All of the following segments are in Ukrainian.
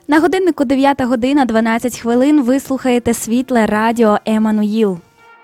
На годиннику 9 година 12 хвилин ви слухаєте Світле радіо Еммануїл.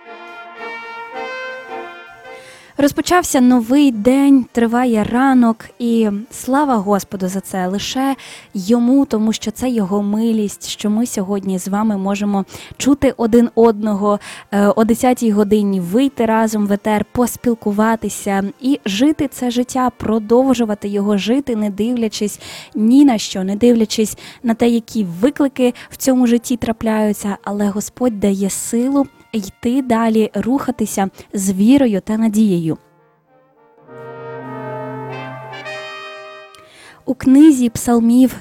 Розпочався новий день, триває ранок, і слава Господу за це, лише Йому, тому що це Його милість, що ми сьогодні з вами можемо чути один одного о 10-й годині, вийти разом в етер, поспілкуватися і жити це життя, продовжувати його жити, не дивлячись ні на що, не дивлячись на те, які виклики в цьому житті трапляються, але Господь дає силу йти далі, рухатися з вірою та надією. У книзі Псалмів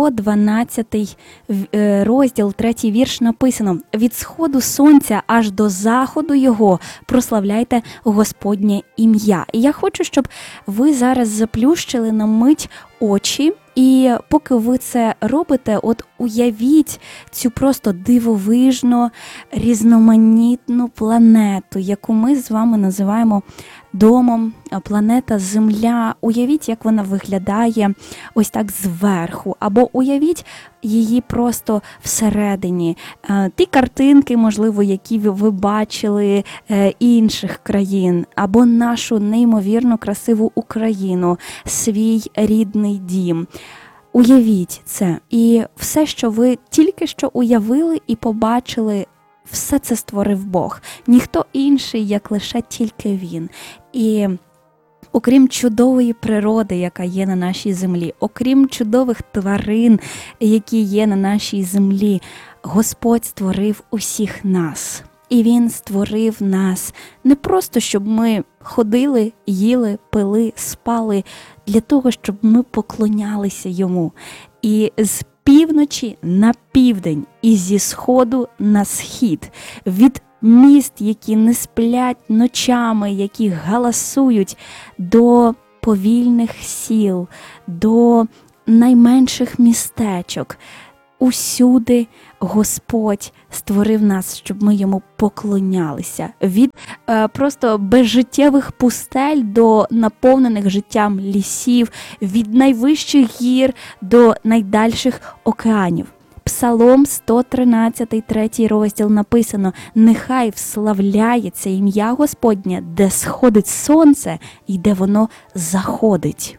112 розділ, 3 вірш написано: «Від сходу сонця аж до заходу його прославляйте Господнє ім'я». І я хочу, щоб ви зараз заплющили на мить очі, і поки ви це робите, от уявіть цю просто дивовижну, різноманітну планету, яку ми з вами називаємо домом, планета Земля. Уявіть, як вона виглядає ось так зверху, або уявіть її просто всередині. Ті картинки, можливо, які ви бачили інших країн, або нашу неймовірно красиву Україну, свій рідний дім. Уявіть це. І все, що ви тільки що уявили і побачили, все це створив Бог. Ніхто інший, як лише тільки Він. І окрім чудової природи, яка є на нашій землі, окрім чудових тварин, які є на нашій землі, Господь створив усіх нас. І Він створив нас не просто, щоб ми ходили, їли, пили, спали, для того, щоб ми поклонялися Йому. І з півночі на південь, і зі сходу на схід, від міст, які не сплять ночами, які галасують, до повільних сіл, до найменших містечок. Усюди Господь створив нас, щоб ми Йому поклонялися. Від просто безжиттєвих пустель до наповнених життям лісів, від найвищих гір до найдальших океанів. Псалом 113, 3 розділ написано: «Нехай вславляється ім'я Господнє, де сходить сонце і де воно заходить».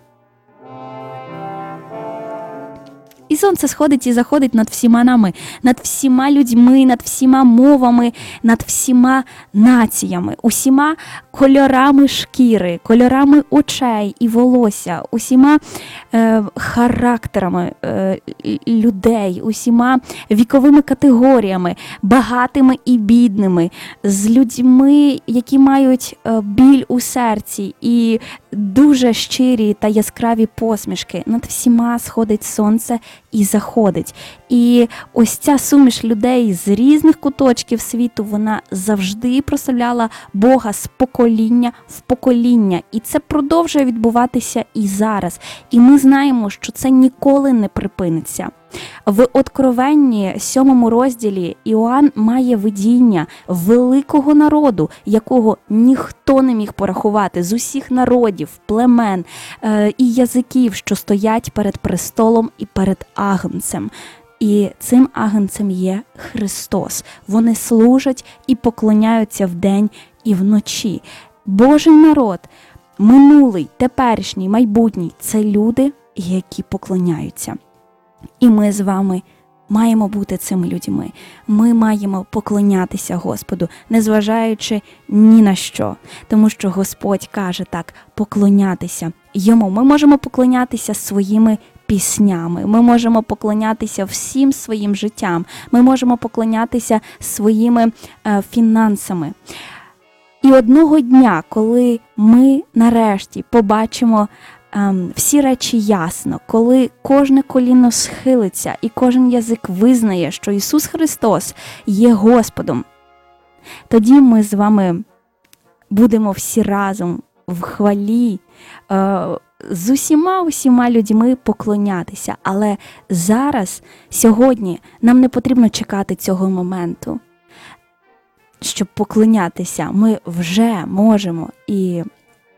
І сонце сходить і заходить над всіма нами, над всіма людьми, над всіма мовами, над всіма націями, усіма кольорами шкіри, кольорами очей і волосся, усіма характерами людей, усіма віковими категоріями, багатими і бідними, з людьми, які мають біль у серці і дуже щирі та яскраві посмішки. Над всіма сходить сонце і заходить. І ось ця суміш людей з різних куточків світу, вона завжди прославляла Бога з покоління в покоління. І це продовжує відбуватися і зараз. І ми знаємо, що це ніколи не припиниться. В Откровенні, 7 розділі, Іоанн має видіння великого народу, якого ніхто не міг порахувати, з усіх народів, племен і язиків, що стоять перед престолом і перед агнцем. І цим агнцем є Христос. Вони служать і поклоняються вдень і вночі. Божий народ, минулий, теперішній, майбутній – це люди, які поклоняються. І ми з вами маємо бути цими людьми. Ми маємо поклонятися Господу, незважаючи ні на що. Тому що Господь каже так: поклонятися Йому. Ми можемо поклонятися своїми піснями, ми можемо поклонятися всім своїм життям, ми можемо поклонятися своїми фінансами. І одного дня, коли ми нарешті побачимо всі речі ясно, коли кожне коліно схилиться і кожен язик визнає, що Ісус Христос є Господом, тоді ми з вами будемо всі разом в хвалі, з усіма людьми поклонятися. Але зараз, сьогодні, нам не потрібно чекати цього моменту, щоб поклонятися. Ми вже можемо і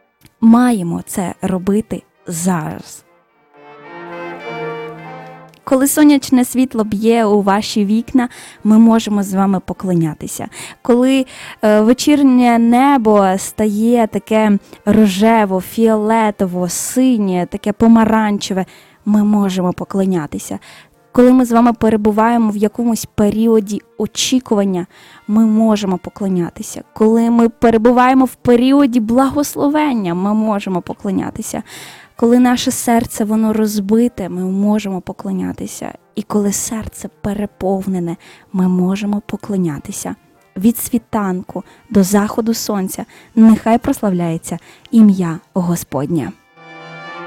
маємо це робити зараз. Коли сонячне світло б'є у ваші вікна, ми можемо з вами поклонятися. Коли вечірнє небо стає таке рожево, фіолетово, синє, таке помаранчеве, ми можемо поклонятися. Коли ми з вами перебуваємо в якомусь періоді очікування, ми можемо поклонятися. Коли ми перебуваємо в періоді благословення, ми можемо поклонятися. Коли наше серце, воно розбите, ми можемо поклонятися. І коли серце переповнене, ми можемо поклонятися. Від світанку до заходу сонця нехай прославляється ім'я Господнє.